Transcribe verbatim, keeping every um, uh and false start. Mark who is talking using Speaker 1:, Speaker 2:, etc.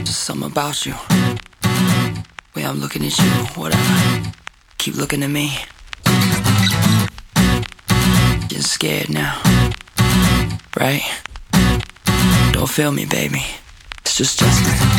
Speaker 1: Just something about you. Way I'm looking at you, whatever. Keep looking at me. Getting scared now, right? Don't feel me, baby. It's just Justin.